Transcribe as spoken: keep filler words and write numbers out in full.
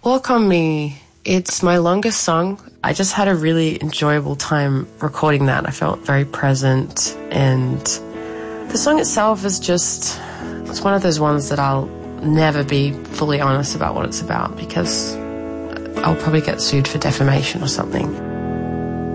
Walk on Me, it's my longest song. I just had a really enjoyable time recording that. I felt very present, and the song itself is just, it's one of those ones that I'll never be fully honest about what it's about because I'll probably get sued for defamation or something.